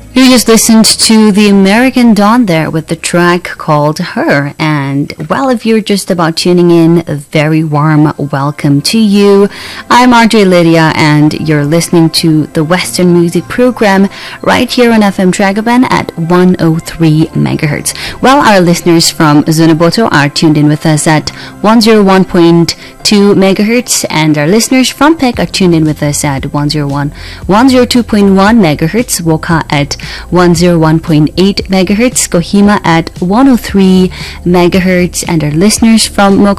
You just listened to the American Dawn there with the track called Her. And, well, if you're just about tuning in, a very warm welcome to you. I'm RJ Lydia, and you're listening to the Western Music Program right here on FM Tragaban at 103 megahertz. Well, our listeners from Zunaboto are tuned in with us at 101.2 megahertz, and our listeners from Pek are tuned in with us at 102.1 megahertz, Woka at 101.8 megahertz, Kohima at 103 megahertz, and our listeners from